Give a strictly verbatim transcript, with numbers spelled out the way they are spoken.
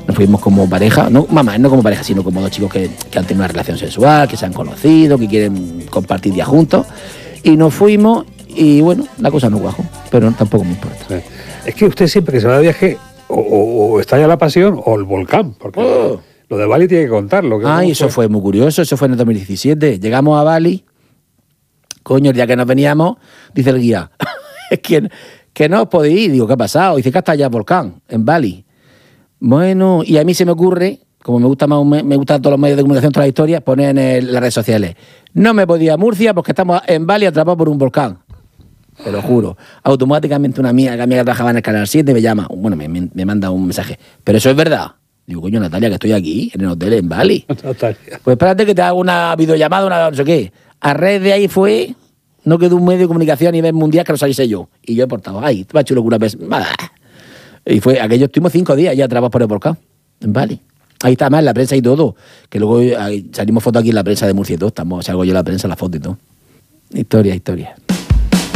Nos fuimos como pareja, no, mamá, no como pareja, sino como dos chicos que, que han tenido una relación sexual, que se han conocido, que quieren compartir días juntos. Y nos fuimos y bueno, la cosa no cuajó, pero tampoco me importa. Sí. Es que usted siempre que se va de viaje o, o, o estalla la pasión o el volcán, porque oh. lo de Bali tiene que contarlo. Ah, y eso fue muy curioso, eso fue en el dos mil diecisiete. Llegamos a Bali, coño, el día que nos veníamos, dice el guía, es que, que no os podéis ir. Digo, ¿qué ha pasado? Dice que hasta allá volcán, en Bali. Bueno, y a mí se me ocurre, como me gusta más, me, me gustan todos los medios de comunicación, todas las historias, poner en el, las redes sociales. No me podía ir a Murcia porque estamos en Bali atrapados por un volcán. Te lo juro. Automáticamente una amiga, amiga que trabajaba en el Canal siete me llama, bueno, me, me, me manda un mensaje. Pero eso es verdad. Digo, coño, Natalia, que estoy aquí, en el hotel, en Bali. Natalia. Pues espérate que te haga una videollamada, una no sé qué. A raíz de ahí fue, no quedó un medio de comunicación a nivel mundial que lo saliese yo. Y yo he portado, ay, te va a chulo una vez. Y fue, aquello estuvimos cinco días ya atrapados por el volcán, en Bali. Ahí está más en la prensa y todo. Que luego ahí, salimos fotos aquí en la prensa de Murcia y todo. Estamos, salgo yo en la prensa, la foto y todo. Historia, historia.